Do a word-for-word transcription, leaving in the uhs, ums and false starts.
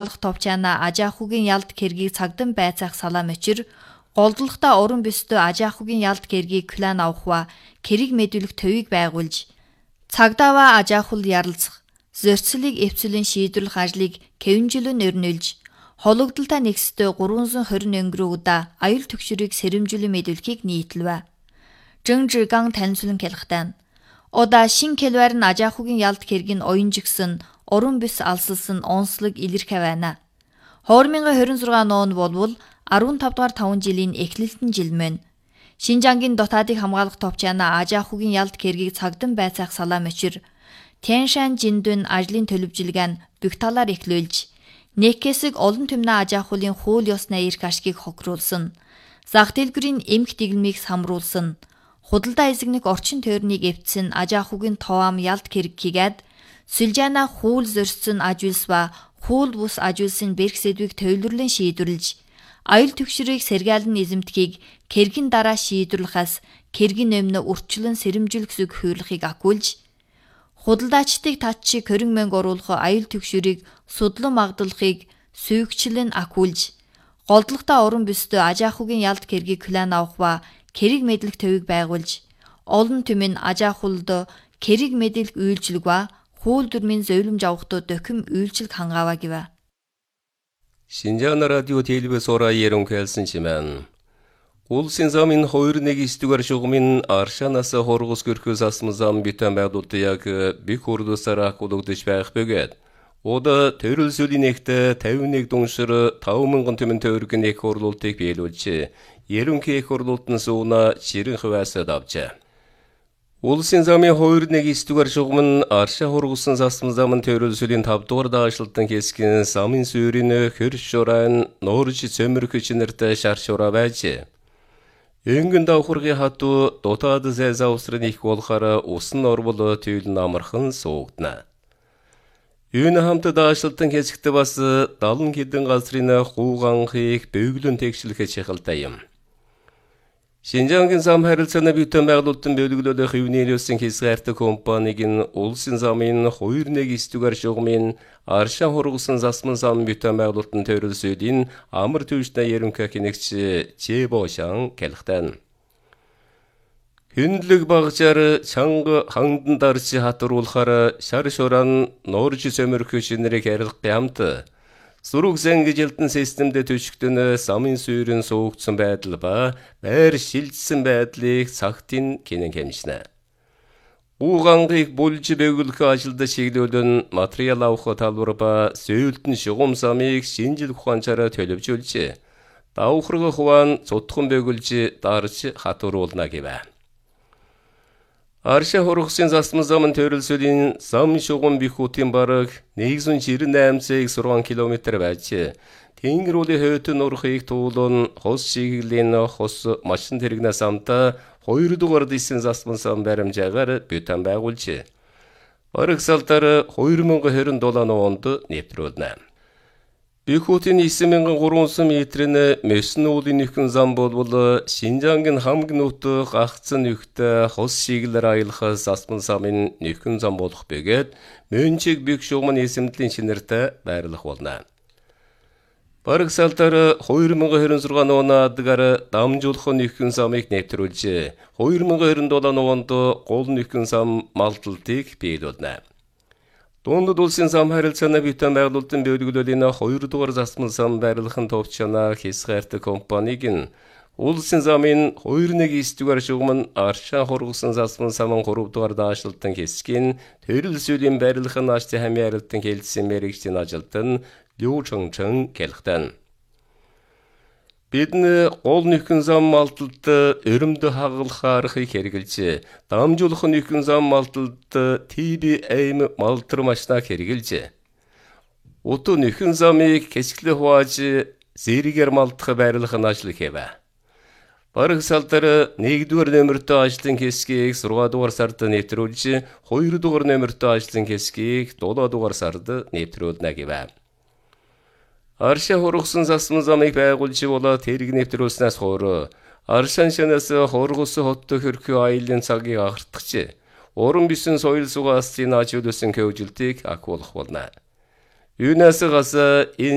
хамгаалах товчаана аж ахуйн ялд хэргийг цагдан байцаах салаа мөчир голдлоготой уран бүстэй аж ахуйн ялд хэргийг план авахва хэрэг мэдүүлэх төвийг байгуулж цагдаваа аж ахуйл ярилцах зөрчилийг эвцүүлэн шийдвэрлэх ажлыг хэвнжлэн өрнүүлж хологдолтой нэгстэй гурван хорин өнгөрөөда аюул түгшрийг сэрэмжлэн мэдүүлэхийг нийтлвэ. Жинжигаан таньсулан хэлхтэн. Ода шин келвэр нь аж ахуйн ялд хэргийн оюнжигсэн уран бүс алсалсан онцлог илэрхэ байна. две тысячи двадцать шесть он болвол15 дугаар таван жилийн эхлэлтэн жил мөн. Шинжангийн дотоодыг хамгаалах товчаана аж ахуйн ялд хэргийг цагдан байцаах салаа мөчир Тяншан жиндүн ажлын төлөвжилгээ нь бүх талаар эхлүүлж Нэкэсэг олон түмнэ аж ахуйлын хууль ёсны эрх ашгийг хохируулсан. Зах дэлгүүрийн эмх дэглэмийг самруулсан. Худалдаа эзэгнэх орчин тойрныг эвдсэн аж ахуйн тоом ялд хэрэг хийгээд Сүлжаана хууль зөрчсөн аж үйлс ба хууль бус аж үйлсийн бэрх сэдвийг төвлөрлөн шийдвэрлэж аюул түгшрийг сэргаалan эзэмтгийг хэргийн дараа шийдвэрлэхээс хэргийн өмнө урьдчилан сэрэмжүүлэх зүг хуйлахыг акуулж худалдаачдыг татчиг хорин мянга оруулах аюул түгшрийг судлан магадлахыг сүйгчлэн акуулж голдлоготой уран бүстэй аж ахуйн ялд хэргийг план авах ба хэрэг мэдлэх төвийг байгуулж олон түмэн аж ахуйлд хэрэг мэдлэх үйлчлэг ба хууль дүрмийн зөвлөмж авахдаа дөхөм үйлчлэг хангаава гэвэ. Шинжаана радио телевиз ораа ерөнхийлсэнчимэн Улсын замын хоёр нэг истүгэр шугмын аршанаас хоргос көрхөс асмы зам бүтэн байгуулды яг бик хурдусараа кулугдыш байх бөгөөд. Ода төрөлсөлийн ихтэй пятьдесят один дуншир пять мянган түмэн төвөргөн их хурлуултыг биелүүлж, ерөнхий их хурлуултын сууна ширэн хаваасад авчаа. Улсын замын хоёр нэг истүгэр шугмын арша хоргосын асмы замын төрөлсөлийн тавь дугаар даашилтан кескин самын сүйрийн хөр шорайн нуурж цөмөрхөч нэртэй шар шораа байж. Энгэн давхургийн хатуу дотоод зайза усрын их болохоор усан орвол түйл намархан суугдана. Юуны хамт даашлалтан хэсэгтээ бас далан хэдэн газрын хууганхыг бөглөн тэгшлэхэ чахалтай юм. Шинжангийн зам харилцааны бүтэн байгуулалтын бөлөглөлөх юунилсэн хэсгээрт компанигийн улсын замын хоёр нэг истүгэр шугмын аршаа хоргосон засман зам бүтэн байгуулалтын төрөлсөлийн амар төвчтэй ерөнхий хинэгч Чебошан хэлхтэн. Хөндлөг багжаар чанга хандан дарч хатруулахаар шар шоран нуурж сөмөрхөж нэрийг арилгах юмт. Сураг зангижилтэн системдээ төчгдөн самын сүйрэн суугдсан байдал ба байр шилжсэн байдлыг цагтын кэнэн хэмжнэ. Угангийг болж бөгөлөх ажилда чиглүүлэн материал авах талбар ба сөүлтэн шугам самыг шинжил ухаанчаараа төлөвжүүлж, давхарга хуваан цутхан бөгөлж дарж хатууруулна гэвэ. Арша хоргосын засман замын төрөлсөлийн зам шугам бихутын бараг нэг жүз жирэмдээ найман километр байж, тэнгэрүүлийн хөйтөн урхыг туулан хос чиглэлийн хос машин тэрэгнээс амта хоёр дугаар дисэн засман зам баримжаагаар бүтэн байгуулж, бараг салтаар две тысячи двадцать семь онд нэвтрүүлнэ. Бихутын девять мянган гуравсан метрийн мэсэн уулын нөхөн зам болвол Шинжангийн хамгийн нутаг гагцсан нөхтэй хос шиглэр аялах засман замын нөхөн зам болох бөгөөд мөнчиг бих шугмын эсэмтлийн шинэртэй байрлах болно. Бараг салтаар две тысячи двадцать шесть онадгаар дамжуулах нөхөн замыг нэвтрүүлж, две тысячи двадцать семь онд гол нөхөн зам малталтыг биелүүлнэ. Дундад улсын зам харилцааны бүтэн байгуулалтын бөлөглөлийн хоёр дугаар засман зам байрлахын товчаана хэсгээрт компанигийн улсын замын хоёр нэг истүгэр шугмын аршаа хоргосон засман самын гурав дугаар даашлалтын хэсгийн төрөлсөлийн байрлахын ааштай хамын арилтан хэлсэн мэрэгчдийн ажилтан Лю Чончон хэлхтэн. Бидний гол нөхөн зам малталд өрөмд хагалах аргыг хэрэгжилж, дамжуулах нөхөн зам малталд ти би эм малтар машинаа хэрэгжилж, уту нөхөн замыг хэсглэ хувааж зэрэгээр малтах байрлахын ажил хийвэ. Бараг салтаар нэгдүгээр нөмөртэй ажлын хэсгийг шесть дугаар сард нэвтрүүлж, хоёр дугаар нөмөртэй ажлын хэсгийг семь дугаар сард нэвтрүүлнэ гэвэ. Арша хоргосон засман замыг байгуулж болоод тэрэг нэвтрүүлснээс хойш аршан шанаас хоргос хоттой хөрхи аялын цагийг агартгч, уран бисэн соёл сугаасын ажиулсан хөвжилтийг акуулах болно. Юунаас гас